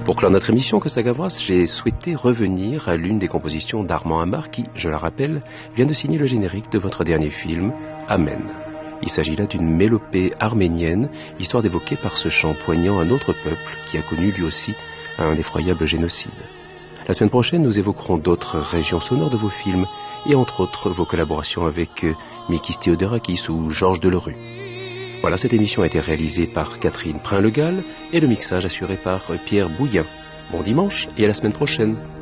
Pour clore notre émission Costa Gavras, j'ai souhaité revenir à l'une des compositions d'Armand Amar qui, je la rappelle, vient de signer le générique de votre dernier film, Amen. Il s'agit là d'une mélopée arménienne, histoire d'évoquer par ce chant poignant un autre peuple qui a connu lui aussi un effroyable génocide. La semaine prochaine, nous évoquerons d'autres régions sonores de vos films et entre autres vos collaborations avec Mikis Theodorakis ou Georges Delerue. Voilà, cette émission a été réalisée par Catherine Prin-Legal et le mixage assuré par Pierre Bouillin. Bon dimanche et à la semaine prochaine.